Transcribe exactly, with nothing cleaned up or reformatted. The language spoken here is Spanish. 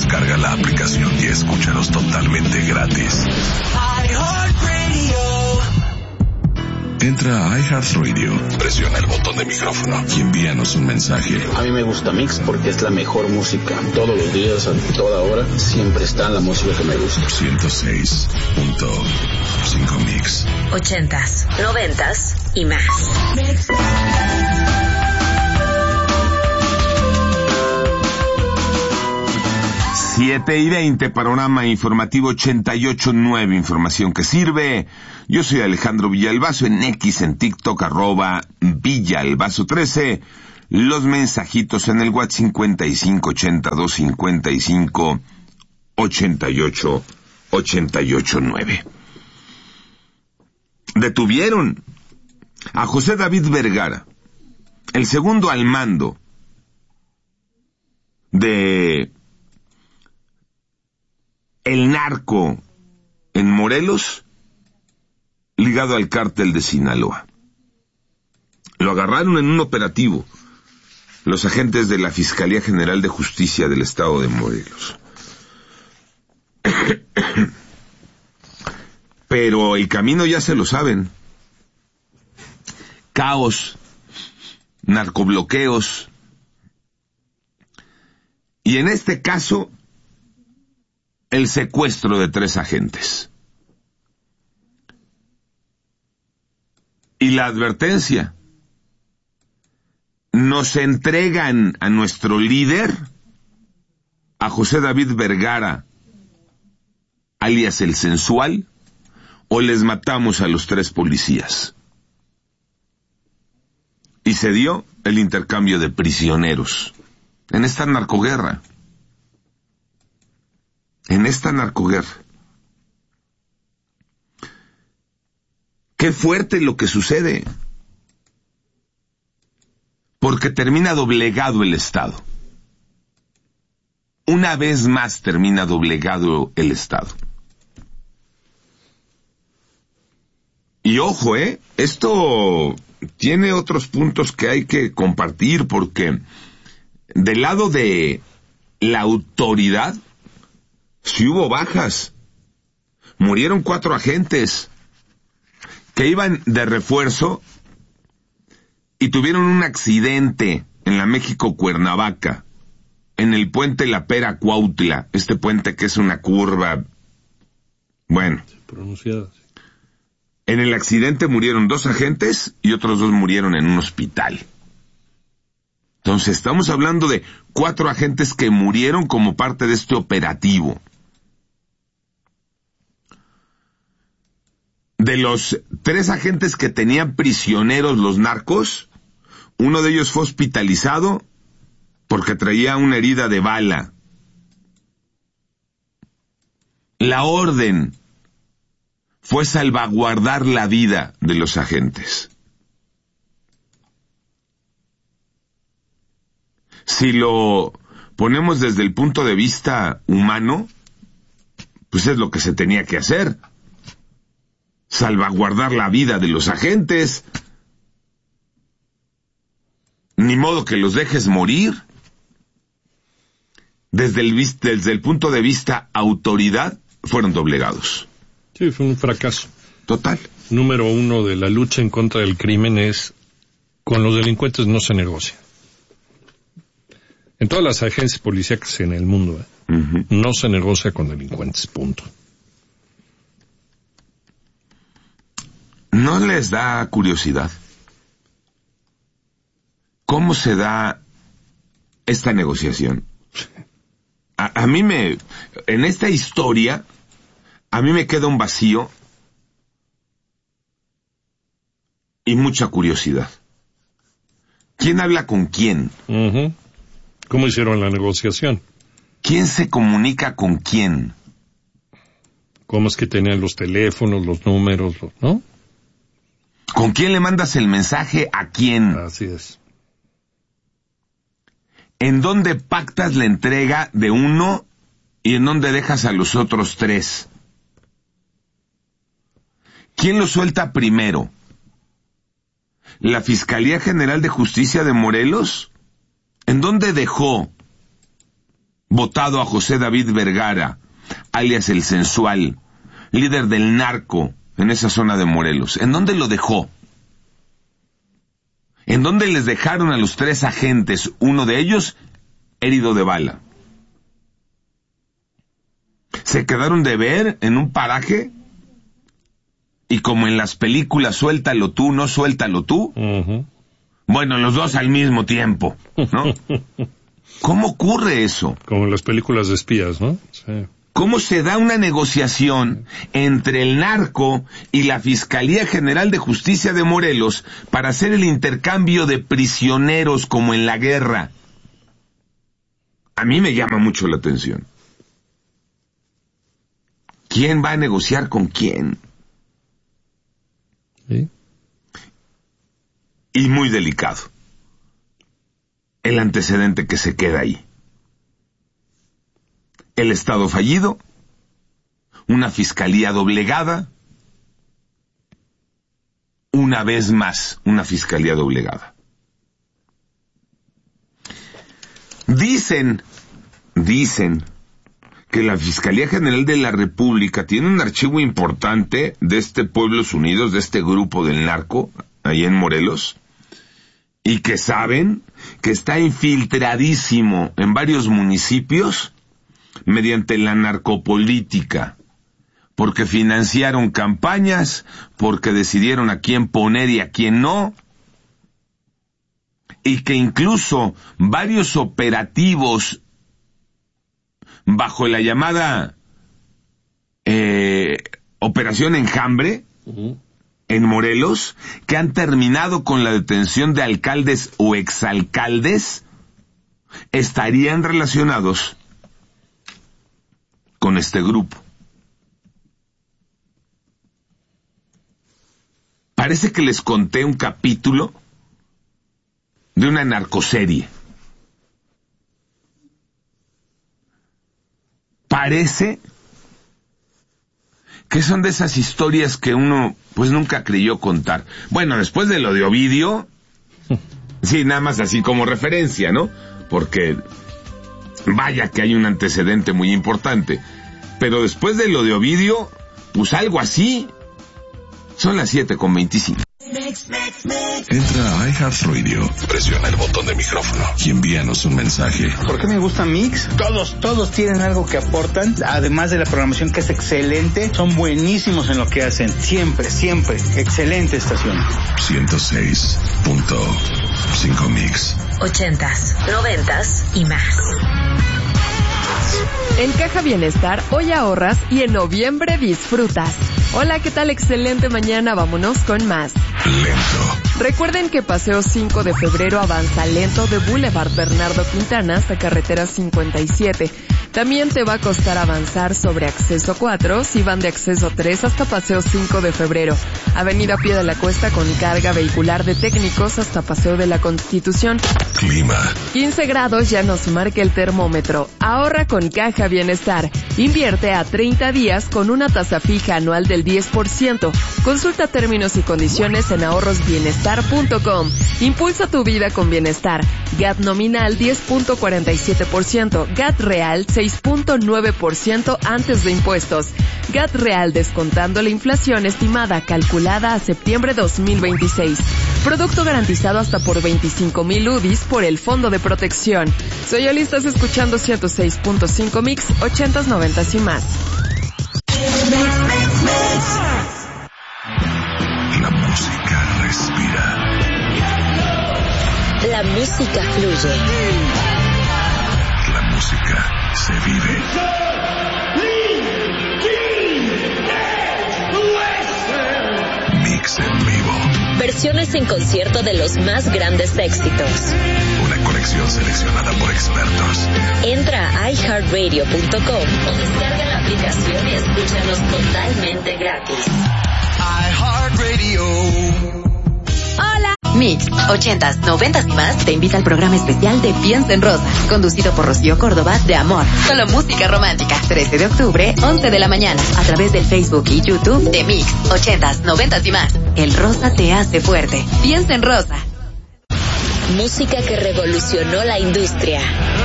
Descarga la aplicación y escúchanos totalmente gratis. Entra a iHeartRadio, presiona el botón de micrófono y envíanos un mensaje. A mí me gusta Mix porque es la mejor música. Todos los días, a toda hora, siempre está la música que me gusta. ciento seis punto cinco Mix. Ochentas, noventas y más. siete y veinte, panorama informativo ochenta y ocho punto nueve, información que sirve. Yo soy Alejandro Villalbazo, en X, en TikTok, arroba Villalbazo trece. Los mensajitos en el WhatsApp cincuenta y cinco ochenta y dos cincuenta y cinco ochenta y ocho ochenta y ocho nueve. Detuvieron a José David Vergara, el segundo al mando de el narco en Morelos, ligado al cártel de Sinaloa. Lo agarraron en un operativo los agentes de la Fiscalía General de Justicia del Estado de Morelos. Pero el camino ya se lo saben. Caos, narcobloqueos. Y en este caso, el secuestro de tres agentes. Y la advertencia: nos entregan a nuestro líder, a José David Vergara, alias el Sensual, o les matamos a los tres policías. Y se dio el intercambio de prisioneros en esta narcoguerra. En esta narcoguerra. Qué fuerte lo que sucede. Porque termina doblegado el Estado. Una vez más termina doblegado el Estado. Y ojo, eh, esto tiene otros puntos que hay que compartir, porque del lado de la autoridad, si hubo bajas, murieron cuatro agentes que iban de refuerzo y tuvieron un accidente en la México-Cuernavaca, en el puente La Pera-Cuautla, este puente que es una curva, bueno, pronunciada. En el accidente murieron dos agentes y otros dos murieron en un hospital. Entonces estamos hablando de cuatro agentes que murieron como parte de este operativo. De los tres agentes que tenían prisioneros los narcos, uno de ellos fue hospitalizado porque traía una herida de bala. La orden fue salvaguardar la vida de los agentes. Si lo ponemos desde el punto de vista humano, pues es lo que se tenía que hacer. Salvaguardar la vida de los agentes. Ni modo que los dejes morir. Desde el, desde el punto de vista autoridad, fueron doblegados. Sí, fue un fracaso. Total. Número uno de la lucha en contra del crimen es: con los delincuentes no se negocia. En todas las agencias policíacas en el mundo, ¿eh? Uh-huh. No se negocia con delincuentes, punto. ¿No les da curiosidad cómo se da esta negociación? A, a mí me... En esta historia, a mí me queda un vacío y mucha curiosidad. ¿Quién habla con quién? Uh-huh. ¿Cómo hicieron la negociación? ¿Quién se comunica con quién? ¿Cómo es que tenían los teléfonos, los números, no? ¿Con quién le mandas el mensaje a quién? Así es. ¿En dónde pactas la entrega de uno y en dónde dejas a los otros tres? ¿Quién lo suelta primero? ¿La Fiscalía General de Justicia de Morelos? ¿En dónde dejó votado a José David Vergara, alias El Sensual, líder del narco en esa zona de Morelos? ¿En dónde lo dejó? ¿En dónde les dejaron a los tres agentes, uno de ellos herido de bala? ¿Se quedaron de ver en un paraje? Y como en las películas, suéltalo tú, no suéltalo tú. Uh-huh. Bueno, los dos al mismo tiempo, ¿no? ¿Cómo ocurre eso? Como en las películas de espías, ¿no? Sí. ¿Cómo se da una negociación entre el narco y la Fiscalía General de Justicia de Morelos para hacer el intercambio de prisioneros como en la guerra? A mí me llama mucho la atención. ¿Quién va a negociar con quién? ¿Sí? Y muy delicado el antecedente que se queda ahí. El Estado fallido, una fiscalía doblegada, una vez más una fiscalía doblegada. Dicen, dicen que la Fiscalía General de la República tiene un archivo importante de este Pueblos Unidos, de este grupo del narco, ahí en Morelos, y que saben que está infiltradísimo en varios municipios mediante la narcopolítica, porque financiaron campañas, porque decidieron a quién poner y a quién no, y que incluso varios operativos bajo la llamada eh, Operación Enjambre, uh-huh, en Morelos, que han terminado con la detención de alcaldes o exalcaldes, estarían relacionados con este grupo. Parece que les conté un capítulo de una narcoserie. Parece que son de esas historias que uno pues nunca creyó contar. Bueno, después de lo de Ovidio, sí, nada más así como referencia, ¿no? Porque vaya que hay un antecedente muy importante. Pero después de lo de Ovidio, pues algo así. Son las siete con veinticinco. Entra a iHeartRadio, presiona el botón de micrófono y envíanos un mensaje. ¿Por qué me gusta Mix? Todos, todos tienen algo que aportan, además de la programación que es excelente, son buenísimos en lo que hacen, siempre, siempre, excelente estación. ciento seis punto cinco Mix. Ochentas, noventas y más. En Caja Bienestar hoy ahorras y en noviembre disfrutas. Hola, ¿qué tal? Excelente mañana, vámonos con más. Lento. Recuerden que Paseo cinco de febrero avanza lento de Boulevard Bernardo Quintana hasta Carretera cincuenta y siete. También te va a costar avanzar sobre Acceso cuatro si van de Acceso tres hasta Paseo cinco de febrero. Avenida Pie de la Cuesta con carga vehicular de técnicos hasta Paseo de la Constitución. Clima. quince grados ya nos marca el termómetro. Ahorra con Caja Bienestar. Invierte a treinta días con una tasa fija anual del diez por ciento. Consulta términos y condiciones en ahorros bienestar punto com. Impulsa tu vida con bienestar. G A T nominal diez punto cuarenta y siete por ciento. G A T real seis punto nueve por ciento antes de impuestos. G A T real descontando la inflación estimada calculada a septiembre dos mil veintiséis. Producto garantizado hasta por veinticinco mil U D Is por el Fondo de Protección. Soy Oli, estás escuchando ciento seis punto cinco Mix, ochentas, noventas y más. La música respira. La música fluye. La música se vive. Mix en vivo. Versiones en concierto de los más grandes éxitos. Una colección seleccionada por expertos. Entra a i heart radio punto com o descarga la aplicación y escúchanos totalmente gratis. iHeartRadio. Hola. Mix, ochentas, noventas y más te invita al programa especial de Piensa en Rosa, conducido por Rocío Córdoba de Amor. Solo música romántica. trece de octubre, once de la mañana, a través del Facebook y YouTube de Mix, ochentas, noventas y más. El rosa te hace fuerte. Piensa en Rosa. Música que revolucionó la industria.